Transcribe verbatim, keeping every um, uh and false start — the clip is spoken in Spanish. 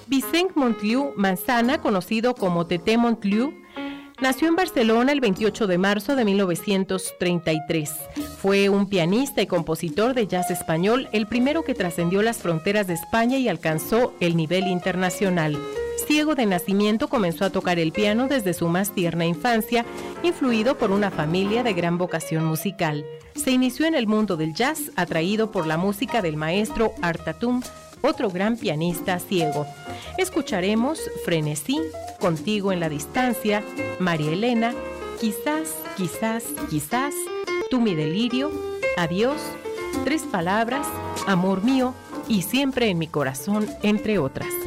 Vicent Montliu Manzana, conocido como Tete Montliu, nació en Barcelona el veintiocho de marzo de mil novecientos treinta y tres. Fue un pianista y compositor de jazz español, el primero que trascendió las fronteras de España y alcanzó el nivel internacional. Ciego de nacimiento, comenzó a tocar el piano desde su más tierna infancia, influido por una familia de gran vocación musical. Se inició en el mundo del jazz, atraído por la música del maestro Art Tatum, otro gran pianista ciego. Escucharemos Frenesí, Contigo en la distancia, María Elena, Quizás, quizás, quizás, Tú mi delirio, Adiós, Tres palabras, Amor mío y Siempre en mi corazón, entre otras.